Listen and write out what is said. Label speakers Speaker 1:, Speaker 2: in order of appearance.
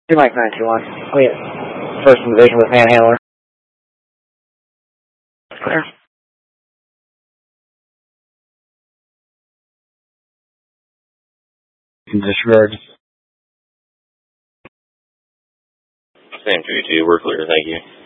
Speaker 1: 2 Mike 921. Oh, yeah. First division with Manhandler. Clear.
Speaker 2: Disregard.
Speaker 3: Same 2-2, we're clear, thank you.